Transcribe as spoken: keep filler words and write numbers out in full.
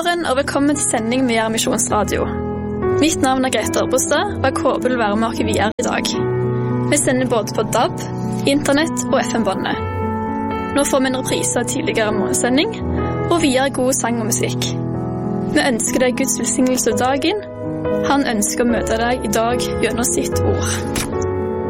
morgen og velkommen til sending med Gjær Misjonsradio. Mitt navn er Grete Ørbostad, og jeg håper vil være med dere videre i dag. Vi sender både på D A B, internett og F M-båndet. Nå får vi en reprise av tidligere morgensending, og videre god sang og musikk. Vi ønsker deg Guds velsignelse dagen. Han ønsker å møte deg i dag gjennom sitt ord.